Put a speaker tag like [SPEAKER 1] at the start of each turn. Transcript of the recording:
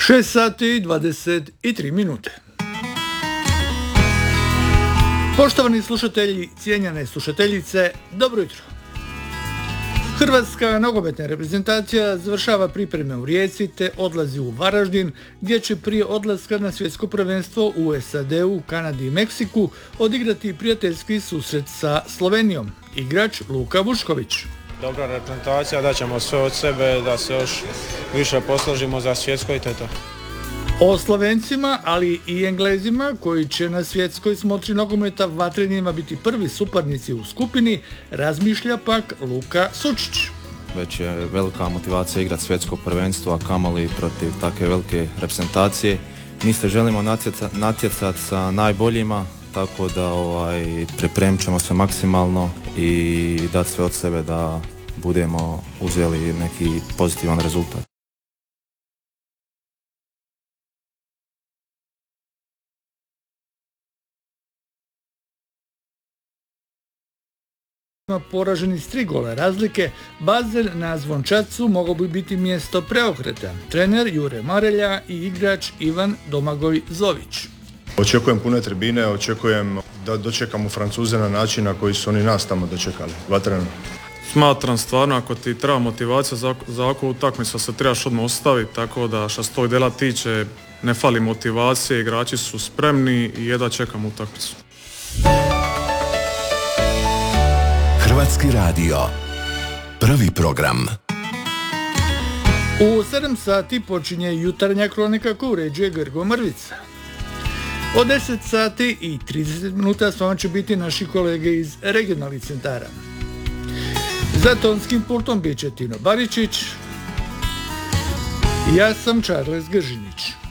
[SPEAKER 1] 6 sati i 23 minute. Poštovani slušatelji, cijenjene slušateljice, dobro jutro. Hrvatska nogometna reprezentacija završava pripreme u Rijeci te odlazi u Varaždin, gdje će prije odlaska na svjetsko prvenstvo u SAD-u, Kanadi i Meksiku odigrati prijateljski susret sa Slovenijom. Igrač Luka Vušković.
[SPEAKER 2] Dobra reprezentacija, da ćemo sve od sebe da se još više posložimo za svjetsko i to je to.
[SPEAKER 1] O Slovencima, ali i Englezima, koji će na svjetskoj smotri nogometa Vatrenjima biti prvi suparnici u skupini, razmišlja pak Luka Sučić.
[SPEAKER 3] Već je velika motivacija igrati svjetsko prvenstvo, a kamoli protiv takve velike reprezentacije. Mi se želimo natjecati sa najboljima, tako da pripremit ćemo se maksimalno i dati sve od sebe da budemo uzeli neki pozitivan rezultat.
[SPEAKER 1] Poraženi s 3 gola razlike, bazen na Zvončacu mogao bi biti mjesto preokreta. Trener Jure Marelja i igrač Ivan Domagoj Zović.
[SPEAKER 4] Očekujem pune tribine, očekujem da dočekamo Francuze na način na koji su oni nas tamo dočekali. Vatreno.
[SPEAKER 5] Smatram stvarno, ako ti treba motivacija za ovakvu utakmicu se trebaš odmah ostaviti, tako da što se tog dela tiče ne fali motivacije, igrači su spremni i jedva čekamo utakmicu.
[SPEAKER 6] Hrvatski radio. Prvi program.
[SPEAKER 1] U 7 sati počinje jutarnja kronika koju uređuje Grgo Mrvica. Od 10 sati i 30 minuta s vama će biti naši kolege iz regionalnih centara. Za tonskim pultom bit će Tino Baričić. Ja sam Charles Gržinić.